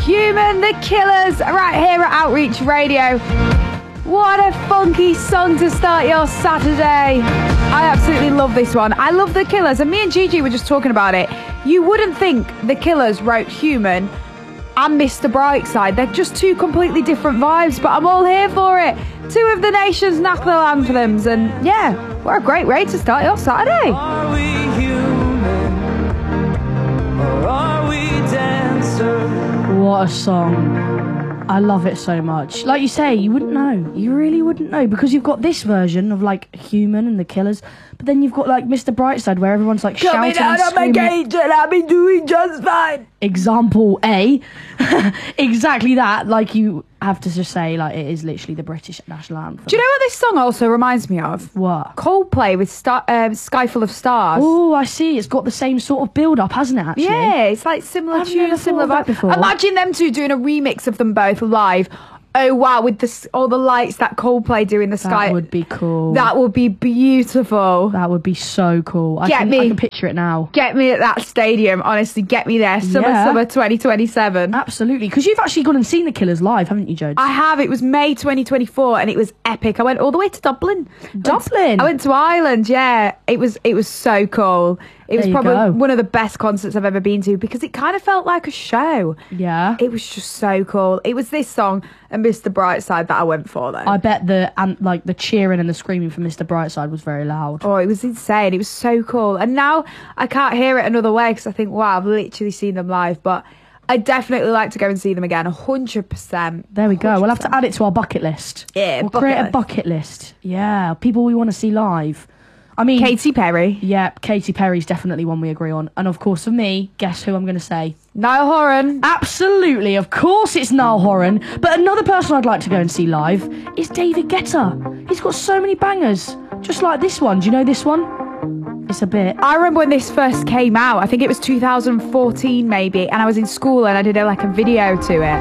Human, The Killers, right here at Outreach Radio. What a funky song to start your Saturday. I absolutely love this one. I love The Killers, and me and Gigi were just talking about it. You wouldn't think The Killers wrote Human and Mr. Brightside. They're just two completely different vibes, but I'm all here for it. Two of the nation's national anthems, and yeah, what a great way to start your Saturday. Are we human, or are we dancer? What a song. I love it so much. Like you say, you wouldn't know. You really wouldn't know, because you've got this version of like Human and The Killers, but then you've got like Mr. Brightside where everyone's like shouting and screaming. I'll be doing just fine. Example A. Exactly that. Like, you have to just say, like, it is literally the British national anthem. Do you know what this song also reminds me of? What? Coldplay with Sky Full of Stars. Oh, I see. It's got the same sort of build-up, hasn't it, actually? Yeah, it's like similar I've never tune, similar thought of vibe. that before. Imagine them two doing a remix of them both live. Oh wow, with all the lights that Coldplay do in the sky. That would be cool. That would be beautiful. That would be so cool. I can picture it now. Get me at that stadium, honestly, get me there. Summer 2027. Absolutely, because you've actually gone and seen The Killers live, haven't you, Jodie? I have. It was May 2024 and it was epic. I went all the way to Dublin. Dublin? I went to Ireland, yeah. It was so cool. It was probably one of the best concerts I've ever been to, because it kind of felt like a show. Yeah. It was just so cool. It was this song and Mr. Brightside that I went for, though. I bet the cheering and the screaming for Mr. Brightside was very loud. Oh, it was insane. It was so cool. And now I can't hear it another way, because I think, wow, I've literally seen them live. But I definitely like to go and see them again, 100%. There we go. 100%. We'll have to add it to our bucket list. Yeah, we'll create a bucket list. Yeah, people we want to see live. I mean, Katy Perry. Yeah, Katy Perry's definitely one we agree on. And of course, for me, guess who I'm going to say? Niall Horan. Absolutely, of course it's Niall Horan. But another person I'd like to go and see live is David Guetta. He's got so many bangers, just like this one. Do you know this one? It's a bit... I remember when this first came out. I think it was 2014 maybe, and I was in school and I did a video to it.